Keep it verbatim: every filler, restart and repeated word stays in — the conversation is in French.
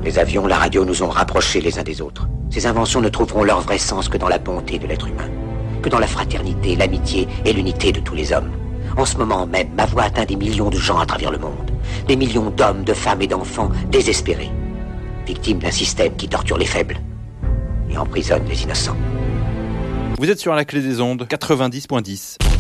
Les avions, la radio nous ont rapprochés les uns des autres. Ces inventions ne trouveront leur vrai sens que dans la bonté de l'être humain, que dans la fraternité, l'amitié et l'unité de tous les hommes. En ce moment même, ma voix atteint des millions de gens à travers le monde. Des millions d'hommes, de femmes et d'enfants désespérés, victimes d'un système qui torture les faibles et emprisonne les innocents. Vous êtes sur la clé des ondes, quatre-vingt-dix point dix.